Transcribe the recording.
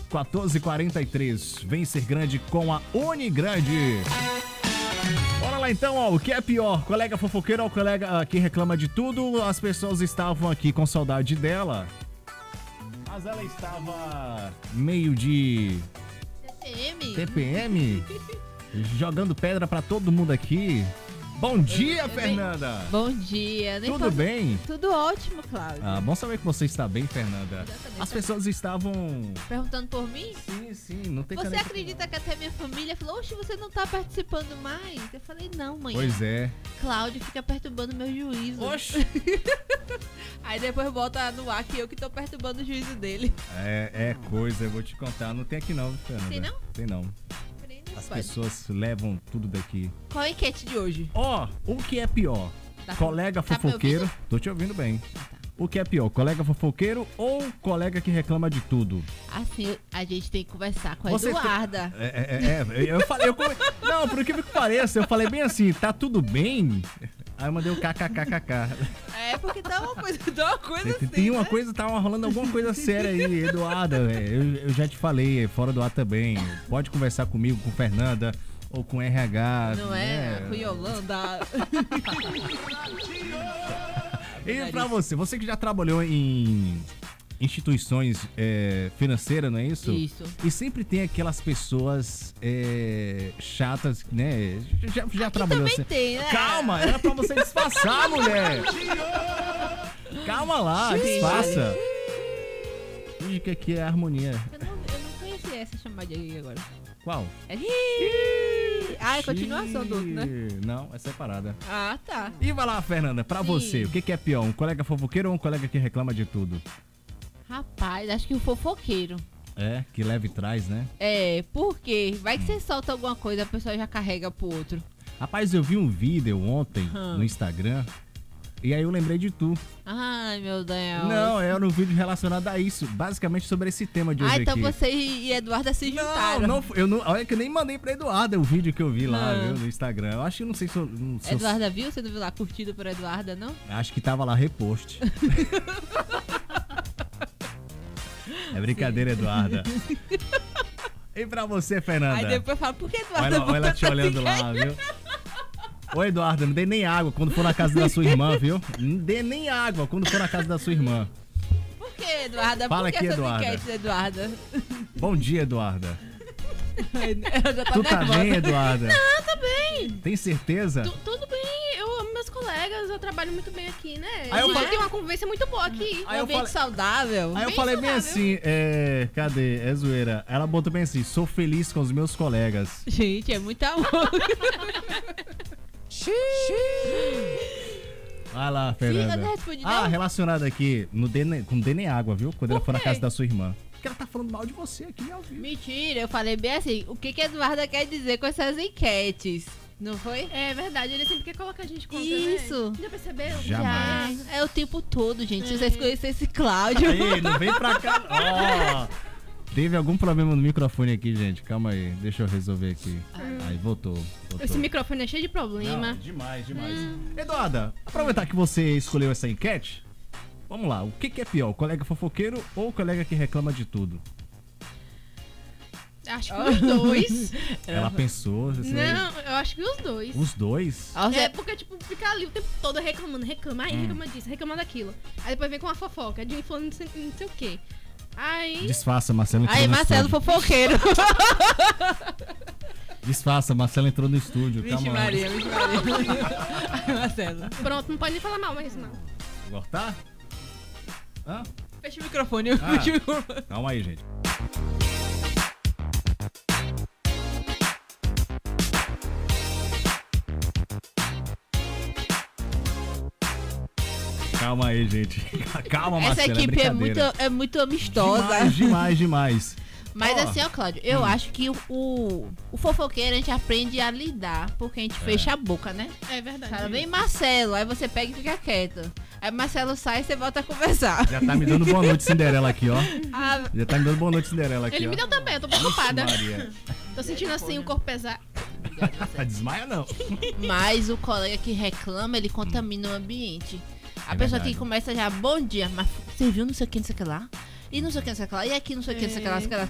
14h43. Vem ser grande com a Unigrande. Bora lá então, ó. O que é pior? Colega fofoqueiro ou colega que reclama de tudo? As pessoas estavam aqui com saudade dela, mas ela estava meio de TPM, jogando pedra pra todo mundo aqui. Bom dia, Fernanda! Bom dia. Tudo bem? Tudo ótimo, Cláudio. Bom saber que você está bem, Fernanda. As pessoas estavam perguntando por mim? Sim, não tem Você acredita que até minha família falou, oxe, você não tá participando mais? Eu falei, não, mãe. Pois é. Cláudio fica perturbando meu juízo. Oxe! Aí depois bota no ar que eu que tô perturbando o juízo dele. É coisa, eu vou te contar. Não tem aqui não, Fernanda. Tem não? Tem não. As pessoas levam tudo daqui. Qual é a enquete de hoje? O que é pior? Colega fofoqueiro. Tô te ouvindo bem. Tá. O que é pior? Colega fofoqueiro ou colega que reclama de tudo? Assim, a gente tem que conversar com a Eduarda. Eu falei. Não, por que pareça, eu falei bem assim, tá tudo bem? Aí eu mandei o kkkk. Porque tá uma coisa assim. Tem uma coisa, tá rolando alguma coisa séria aí, Eduarda. Eu já te falei, fora do ar também. Pode conversar comigo, com Fernanda ou com RH. Não é? Com Yolanda. E pra você que já trabalhou em instituições financeiras, não é isso? Isso. E sempre tem aquelas pessoas chatas, né? Já trabalhou também tem, né? Calma, era pra você disfarçar, mulher. Calma lá, disfarça. Finge que aqui é harmonia. Eu não conheci essa chamadinha aí agora. Qual? É continuação do outro, né? Não, é separada. Ah, tá. E vai lá, Fernanda, pra você, o que é pior? Um colega fofoqueiro ou um colega que reclama de tudo? Rapaz, acho que o fofoqueiro. Que leva e traz, né? Porque vai que você solta alguma coisa, a pessoa já carrega pro outro. Rapaz, eu vi um vídeo ontem no Instagram e aí eu lembrei de tu. Ai, meu Deus. Não, era um vídeo relacionado a isso, basicamente sobre esse tema de hoje aqui. Então você e Eduarda se juntaram. Olha que eu nem mandei pra Eduarda o vídeo que eu vi lá, viu, no Instagram. Eu acho que não sei se eu... Eduarda viu? Você não viu lá curtido por Eduarda, não? Acho que tava lá repost. É brincadeira, Eduarda. E pra você, Fernanda? Aí depois fala, por que Eduarda? Olha ela te olhando lá, viu? Ô, Eduarda, não dê nem água quando for na casa da sua irmã, viu? Não dê nem água quando for na casa da sua irmã. Por que, Eduarda? Fala aqui, Eduarda. Eduarda. Bom dia, Eduarda. Eu já Tu tá bem, Eduarda? Não, tá bem. Tem certeza? Tudo bem, eu amo meus colegas, eu trabalho muito bem aqui, né? Aí eu falei... tem uma convivência muito boa aqui. Um ambiente saudável. Aí eu falei bem assim, cadê? É zoeira. Ela botou bem assim, sou feliz com os meus colegas. Gente, é muito amor. Vai lá, Fernanda. Sim, eu não respondi, não. Relacionado aqui com dê nem água, viu? Quando ela for na casa da sua irmã. Porque ela tá falando mal de você aqui ao vivo. Mentira, eu falei bem assim, o que Eduarda quer dizer com essas enquetes? Não foi? É verdade, ele sempre quer colocar a gente contra, Isso. Né? Já percebeu? Jamais. Já. É o tempo todo, gente. Se vocês conhecem esse Cláudio. Aí, não vem pra cá. Teve algum problema no microfone aqui, gente. Calma aí, deixa eu resolver aqui. Aí, voltou. Esse microfone é cheio de problema. Não, demais. Eduarda, aproveitar que você escolheu essa enquete, vamos lá. O que é pior, colega fofoqueiro ou colega que reclama de tudo? Acho que os dois. Ela pensou. Não, eu acho que os dois. Os dois? Porque, tipo, fica ali o tempo todo reclamando. Reclama disso, reclama daquilo. Aí depois vem com uma fofoca de fulano não sei o quê. Aí... Disfarça, Marcelo entrou Aí, no Marcelo estúdio. fofoqueiro. Disfarça, Marcelo entrou no estúdio. Vixe Calma Maria. Ai, Marcelo. Pronto, não pode nem falar mal mais não. Cortar? Fecha o microfone. Fecha o microfone. Calma aí, gente. Calma aí, gente. Calma, Marcelo. Essa equipe é muito amistosa. Demais. Mas assim, ó, Cláudio, eu acho que o fofoqueiro a gente aprende a lidar, porque a gente fecha a boca, né? É verdade. Cara, vem Marcelo, aí você pega e fica quieto. Aí Marcelo sai e você volta a conversar. Já tá me dando boa noite, Cinderela, aqui, ó. Já tá me dando boa noite, Cinderela, aqui, Ele ó. me deu também, eu tô preocupada. Maria. Tô sentindo assim o corpo pesar. Desmaia, não. Mas o colega que reclama, ele contamina o ambiente. A pessoa verdade. que começa já, bom dia, mas você viu não sei o que lá? E não sei o que lá, e aqui não sei o que lá.